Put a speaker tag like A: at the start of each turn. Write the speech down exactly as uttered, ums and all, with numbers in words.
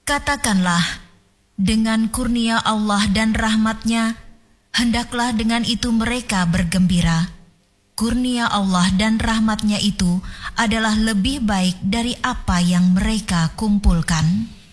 A: Katakanlah, dengan kurnia Allah dan rahmat-Nya, hendaklah dengan itu mereka bergembira. Kurnia Allah dan rahmat-Nya itu adalah lebih baik dari apa yang mereka kumpulkan.